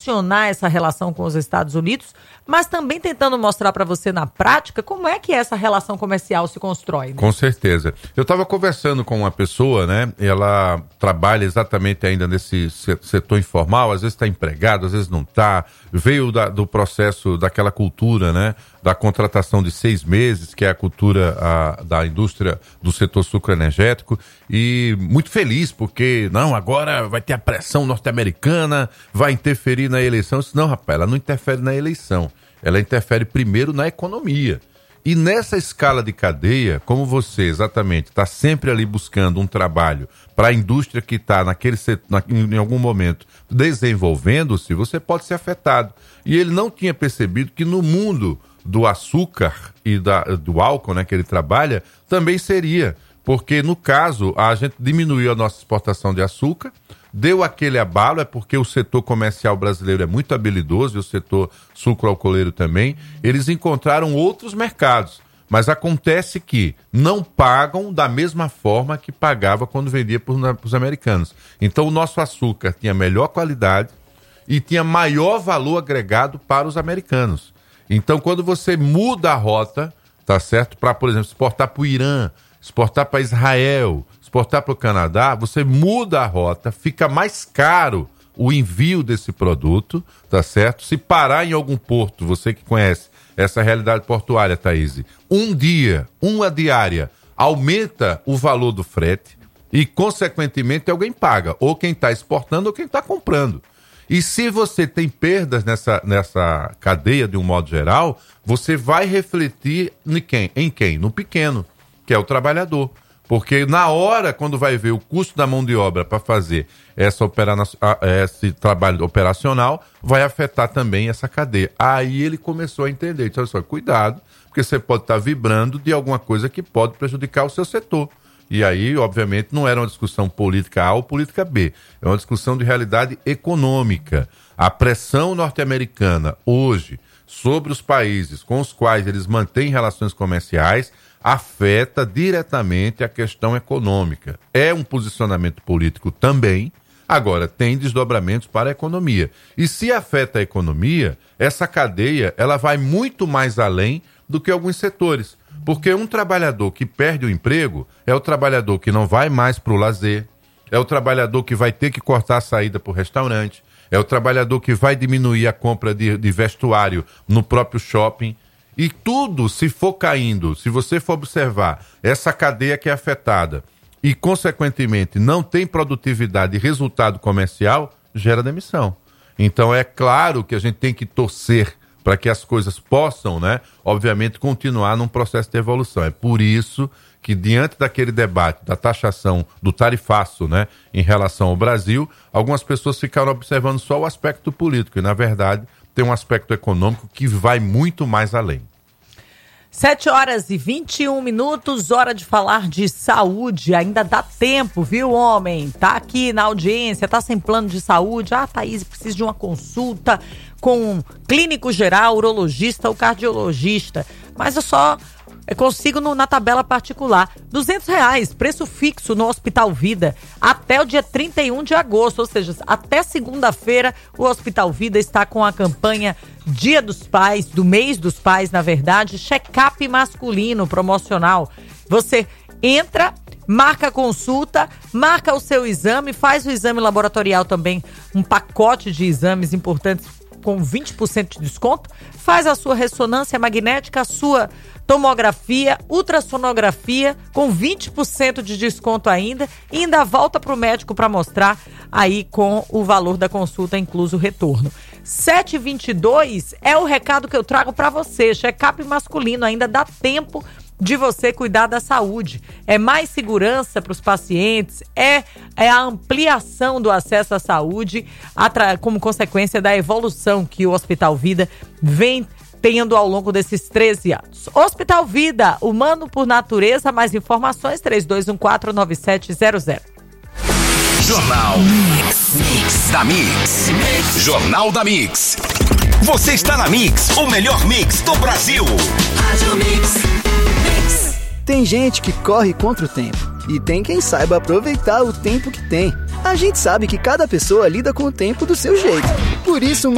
questionar essa relação com os Estados Unidos, mas também tentando mostrar para você na prática como é que essa relação comercial se constrói. Né? Com certeza. Eu estava conversando com uma pessoa, né? Ela trabalha exatamente ainda nesse setor informal, às vezes está empregado, às vezes não está. Veio do processo daquela cultura, né? Da contratação de 6 meses, que é a cultura da indústria do setor sucroenergético, e muito feliz porque, não, agora vai ter a pressão norte-americana, vai interferir na eleição. Eu disse, não, rapaz, ela não interfere na eleição, ela interfere primeiro na economia. E nessa escala de cadeia, como você exatamente está sempre ali buscando um trabalho para a indústria que está em algum momento desenvolvendo-se, você pode ser afetado. E ele não tinha percebido que no mundo do açúcar e do álcool, né, que ele trabalha, também seria. Porque, no caso, a gente diminuiu a nossa exportação de açúcar, deu aquele abalo, é porque o setor comercial brasileiro é muito habilidoso, e o setor sucroalcooleiro também. Eles encontraram outros mercados, mas acontece que não pagam da mesma forma que pagava quando vendia para os americanos. Então, o nosso açúcar tinha melhor qualidade e tinha maior valor agregado para os americanos. Então, quando você muda a rota, tá certo? Para, por exemplo, exportar para o Irã, exportar para Israel, exportar para o Canadá, você muda a rota, fica mais caro o envio desse produto, tá certo? Se parar em algum porto, você que conhece essa realidade portuária, Thaís, uma diária, aumenta o valor do frete e, consequentemente, alguém paga, ou quem está exportando ou quem está comprando. E se você tem perdas nessa cadeia, de um modo geral, você vai refletir em quem? No pequeno, que é o trabalhador. Porque na hora, quando vai ver o custo da mão de obra para fazer esse trabalho operacional, vai afetar também essa cadeia. Aí ele começou a entender, disse, olha só, cuidado, porque você pode estar vibrando de alguma coisa que pode prejudicar o seu setor. E aí, obviamente, não era uma discussão política A ou política B, é uma discussão de realidade econômica. A pressão norte-americana hoje sobre os países com os quais eles mantêm relações comerciais afeta diretamente a questão econômica. É um posicionamento político também, agora tem desdobramentos para a economia. E se afeta a economia, essa cadeia ela vai muito mais além do que alguns setores. Porque um trabalhador que perde o emprego é o trabalhador que não vai mais para o lazer, é o trabalhador que vai ter que cortar a saída para o restaurante, é o trabalhador que vai diminuir a compra de vestuário no próprio shopping. E tudo, se for caindo, se você for observar essa cadeia que é afetada e, consequentemente, não tem produtividade e resultado comercial, gera demissão. Então, é claro que a gente tem que torcer para que as coisas possam, né, obviamente, continuar num processo de evolução. É por isso que, diante daquele debate da taxação do tarifaço, né, em relação ao Brasil, algumas pessoas ficaram observando só o aspecto político e, na verdade, tem um aspecto econômico que vai muito mais além. 7h21, hora de falar de saúde. Ainda dá tempo, viu, homem? Tá aqui na audiência, tá sem plano de saúde. Ah, Thaís, precisa de uma consulta com um clínico geral, urologista ou cardiologista. Mas eu consigo na tabela particular. R$200, preço fixo no Hospital Vida, até o dia 31 de agosto, ou seja, até segunda-feira, o Hospital Vida está com a campanha Dia dos Pais, do mês dos pais, na verdade, check-up masculino promocional. Você entra, marca a consulta, marca o seu exame, faz o exame laboratorial também, um pacote de exames importantes com 20% de desconto, faz a sua ressonância magnética, a sua tomografia, ultrassonografia com 20% de desconto ainda, e ainda volta para o médico para mostrar aí com o valor da consulta incluso o retorno. 7h22 é o recado que eu trago para você. Check-up masculino, ainda dá tempo de você cuidar da saúde. É mais segurança para os pacientes, é a ampliação do acesso à saúde como consequência da evolução que o Hospital Vida vem tendo ao longo desses 13 anos. Hospital Vida, humano por natureza. Mais informações, 3214-9700. Jornal Mix da Mix. Jornal da Mix. Você está na Mix, o melhor mix do Brasil. Rádio Mix. Tem gente que corre contra o tempo e tem quem saiba aproveitar o tempo que tem. A gente sabe que cada pessoa lida com o tempo do seu jeito. Por isso,